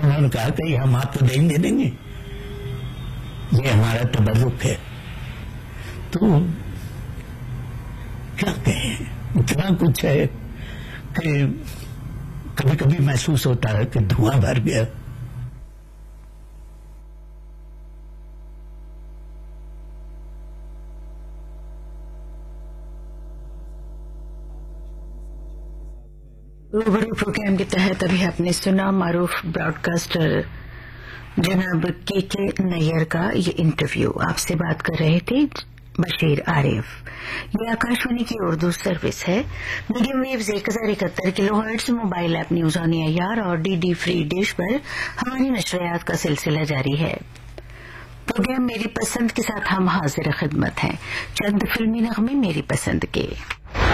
उन्होंने कहा कि हम आपको दे देंगे, ये हमारा तबर्रुक है। तो क्या कहें, इतना कुछ है कि कभी कभी महसूस होता है कि धुआं भर गया। रूबरू प्रोग्राम के तहत अभी आपने सुना मारूफ ब्रॉडकास्टर जनाब के नैयर का ये इंटरव्यू। आपसे बात कर रहे थे बशीर आरिफ। ये आकाशवाणी की उर्दू सर्विस है। Medium waves 1071 kilohertz, mobile app news on AIR और डीडी फ्री डिश पर हमारी नशरियात का सिलसिला जारी है। प्रोग्राम मेरी पसंद के साथ हम हाजिर खिदमत हैं। चंद फिल्मी नगमे मेरी पसंद के।